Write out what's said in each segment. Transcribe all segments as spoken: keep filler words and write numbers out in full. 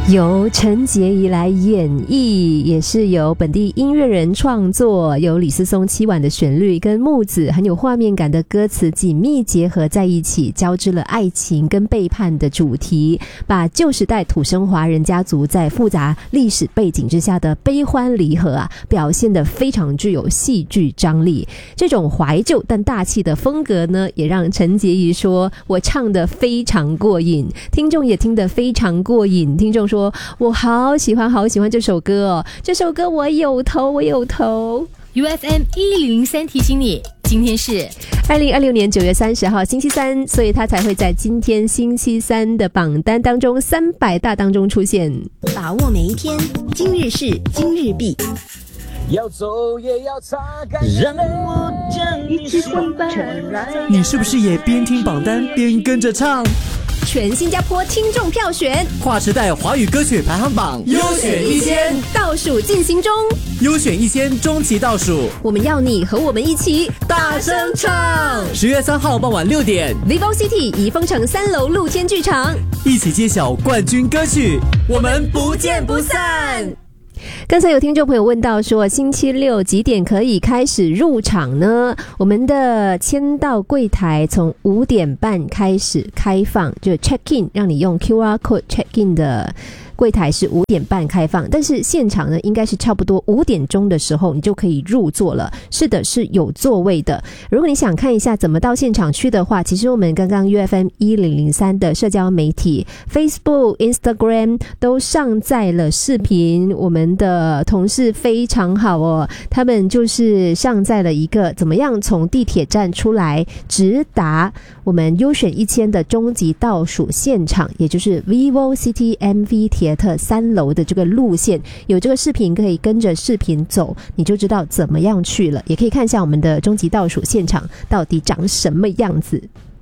由陈洁仪来演绎，也是由本地音乐人创作，由李思松凄婉的旋律跟木子很有画面感的歌词紧密结合在一起，交织了爱情跟背叛的主题，把旧时代土生华人家族在复杂历史背景之下的悲欢离合啊，表现得非常具有戏剧张力。这种怀旧但大气的风格呢，也让陈洁仪说我唱得非常过瘾，听众也听得非常过瘾。听众说我好喜欢好喜欢这首歌哦，这首歌我有投我有投。 U F M 一零零三提醒你，今天是二零二六年九月三十号星期三，所以它才会在今天星期三的榜单当中三百大当中出现。 把握每一天，今日事今日毕， 要走也要擦干让我将你心你是不是也边听榜单边跟着唱？ 全新加坡听众票选跨时代华语歌曲排行榜优选一千倒数进行中， 优选一千中期倒数， 我们要你和我们一起大声唱。 十月三号傍晚六点 Vivo City 怡丰城三楼露天剧场， 一起揭晓冠军歌曲，我们不见不散。 刚才有听众朋友问到说星期六几点可以开始入场呢？我们的签到柜台从五点半开始开放，就 check in 让你用 Q R code check in 的柜台是五点半开放，但是现场呢应该是差不多五点钟的时候你就可以入座了。是的，是有座位的。如果你想看一下怎么到现场去的话，其实我们刚刚 U F M 一零零三的社交媒体 Facebook、Instagram 都上载了视频，我们的同事非常好哦，他们就是上载了一个怎么样从地铁站出来直达我们优选一千的终极倒数现场，也就是 Vivo City M V 铁特三楼的这个路线，有这个视频可以跟着视频走，你就知道怎么样去了。也可以看一下我们的终极倒数现场到底长什么样子。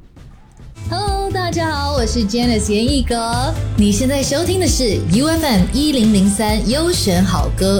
Hello， 大家好，我是 Janice 严艺格。你现在收听的是 U F M 一零零三优选好歌，